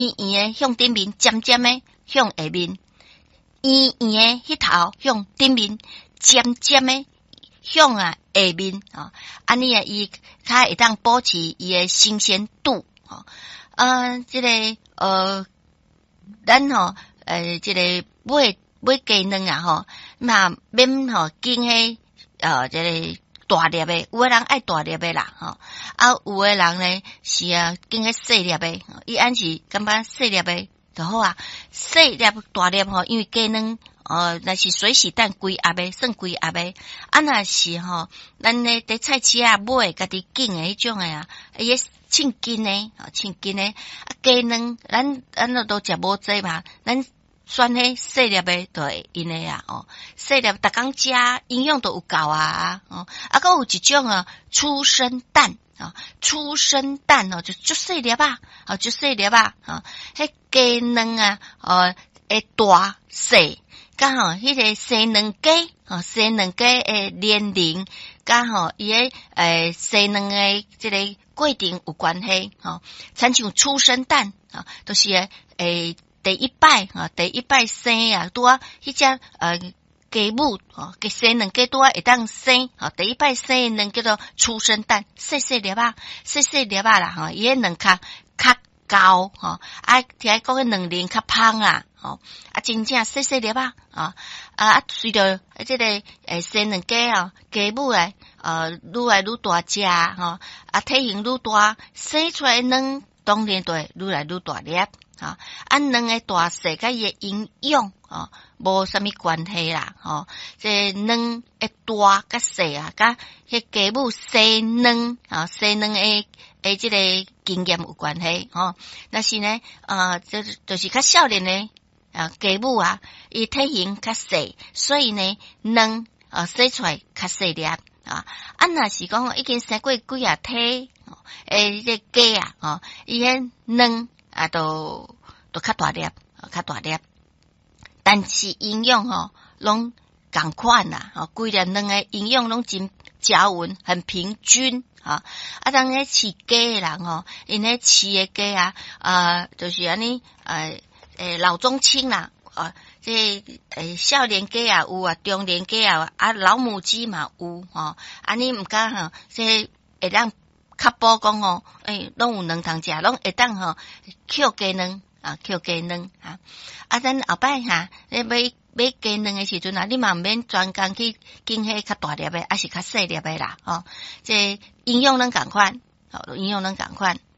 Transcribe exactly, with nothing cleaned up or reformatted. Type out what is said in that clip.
圆圆的向顶面，尖尖的向下面，圆圆的迄头向顶面，尖尖的向啊下面啊，安尼啊，伊较会当保持伊的新鲜度啊。呃，这个呃，咱吼呃，这个买买鸡卵啊吼，那免吼经迄呃，这个大粒的，有的人爱大粒的啦吼，啊，有的人呢是啊经迄细粒的，伊按是感觉细粒的就好啊，细粒大粒吼，因为鸡卵。哦，那是水洗蛋规鸭的，算规鸭的。啊，那是吼，咱咧伫菜市啊买家己拣的迄种的啊，伊称斤的，啊，称斤的。啊，鸡卵，咱咱都食无济嘛，咱选迄细粒的就会因的啊，哦，细粒逐工食，营养都有够啊，哦，啊，佮有一种啊，出生蛋啊，出生蛋哦，就足细粒啊，哦，足细粒啊，啊，迄鸡卵啊，哦，会大细。刚好迄个生卵鸡，吼生卵鸡诶年龄，刚好伊诶诶生卵诶即个过程有关系，吼，亲像出生蛋啊，都是诶第一摆啊，第一摆生啊，拄啊迄只呃鸡母吼，给生卵鸡拄啊会当生，吼，第一摆生诶卵叫做出生蛋，细细粒啊，细细粒啊啦，吼，伊诶卵较较高，吼，啊，听讲迄卵磷较芳啦。哦，啊，真正细细粒啊，啊啊，随着即个诶生卵鸡啊，鸡母诶，呃，愈来愈大只吼，啊，体型愈大，生出来卵当然就会愈来愈大粒，啊，啊，卵诶大细甲伊诶营养啊，无啥物关系啦，吼，这卵诶大甲细啊，甲迄鸡母生卵啊，生卵诶。诶，即个经验有关系吼，但是呢，呃，就就是较少年呢。啊，鸡母啊，伊体型较细，所以呢，卵啊生出来较细粒啊。啊，若是讲已经生过几啊体，诶，这鸡啊，哦，伊迄卵啊，都都较大粒，较大粒，但是营养吼，拢共款啦，吼，规粒卵诶营养拢真均匀，很平均。啊，啊，当迄饲鸡诶人吼，因迄饲诶鸡啊，啊，就是安尼，诶。诶，老中青啦，啊，这诶少年鸡也有啊，中年鸡也有啊，老母鸡嘛有吼，安尼毋敢吼，这会当确保讲吼，诶，拢有卵通食，拢会当吼，捡鸡卵啊，捡鸡卵啊，啊，咱后摆哈，你买买鸡卵诶时阵啊，你嘛毋免专工去拣迄较大粒诶，还是较细粒诶啦，吼，这营养拢共款，吼，营养拢共款。